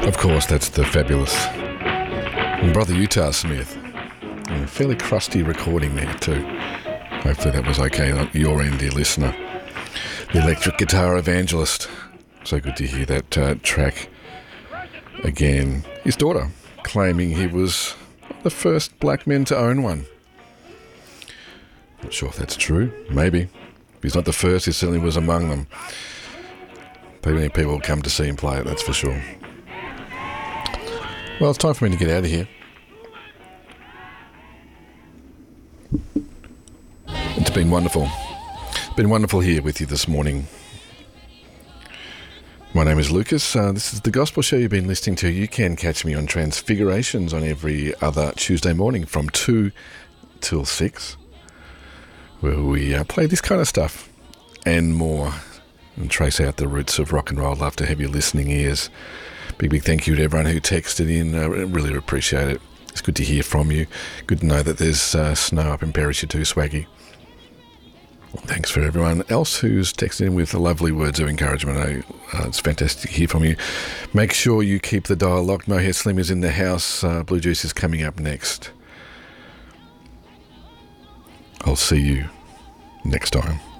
Of course, that's the fabulous Brother Utah Smith. A fairly crusty recording there too. Hopefully that was okay on your end, dear listener. The Electric Guitar Evangelist. So good to hear that track again. His daughter claiming he was the first black man to own one. Not sure if that's true. Maybe. If he's not the first, he certainly was among them. Many people come to see him play it, that's for sure. Well, it's time for me to get out of here. It's been wonderful. It's been wonderful here with you this morning. My name is Lucas. This is the Gospel Show you've been listening to. You can catch me on Transfigurations on every other Tuesday morning from 2 till 6, where we play this kind of stuff and more and trace out the roots of rock and roll. I'd love to have your listening ears. Big thank you to everyone who texted in. I really appreciate it. It's good to hear from you. Good to know that there's snow up in Perisher too, Swaggy. Thanks for everyone else who's texted in with lovely words of encouragement. It's fantastic to hear from you. Make sure you keep the dial locked. Mohair Slim is in the house. Blue Juice is coming up next. I'll see you next time.